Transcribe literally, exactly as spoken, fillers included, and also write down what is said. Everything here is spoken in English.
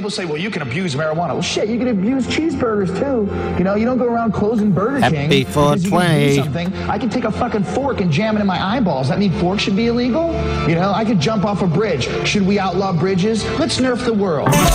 people say, well, you can abuse marijuana. Well, shit, you can abuse cheeseburgers, too. You know, you don't go around closing Burger King. Happy four twenty. Something. I can take a fucking fork and jam it in my eyeballs. That mean forks should be illegal? You know, I could jump off a bridge. Should we outlaw bridges? Let's nerf the world.